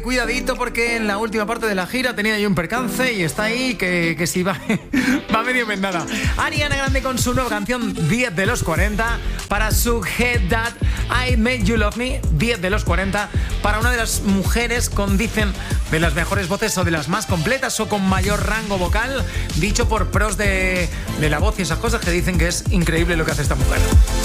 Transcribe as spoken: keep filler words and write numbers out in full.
Cuidadito porque en la última parte de la gira tenía yo un percance y está ahí que, que si va, va medio vendada. Ariana Grande con su nueva canción diez de los cuarenta para su Head That I Made You Love Me, diez de los cuarenta para una de las mujeres con, dicen, de las mejores voces o de las más completas o con mayor rango vocal, dicho por pros de, de la voz y esas cosas que dicen que es increíble lo que hace esta mujer.